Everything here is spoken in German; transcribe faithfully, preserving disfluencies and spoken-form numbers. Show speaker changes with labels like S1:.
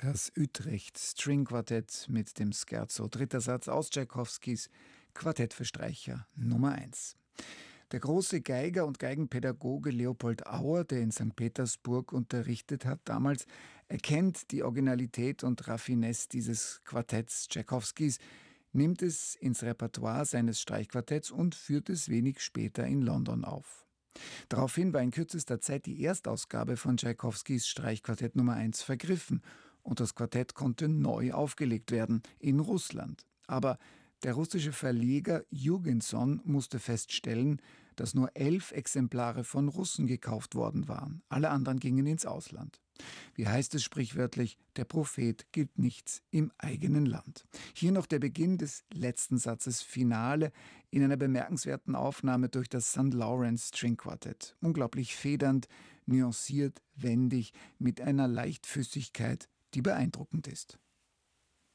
S1: Das Utrecht String Quartett mit dem Scherzo, dritter Satz aus Tschaikowskis Quartett für Streicher Nummer eins. Der große Geiger und Geigenpädagoge Leopold Auer, der in Sankt Petersburg unterrichtet hat damals, erkennt die Originalität und Raffinesse dieses Quartetts Tschaikowskis, nimmt es ins Repertoire seines Streichquartetts und führt es wenig später in London auf. Daraufhin war in kürzester Zeit die Erstausgabe von Tschaikowskis Streichquartett Nummer eins vergriffen und das Quartett konnte neu aufgelegt werden in Russland. Aber der russische Verleger Jugenson musste feststellen, dass nur elf Exemplare von Russen gekauft worden waren. Alle anderen gingen ins Ausland. Wie heißt es sprichwörtlich, der Prophet gilt nichts im eigenen Land. Hier noch der Beginn des letzten Satzes Finale in einer bemerkenswerten Aufnahme durch das Sankt Lawrence String Quartett. Unglaublich federnd, nuanciert, wendig, mit einer Leichtfüßigkeit, die beeindruckend ist.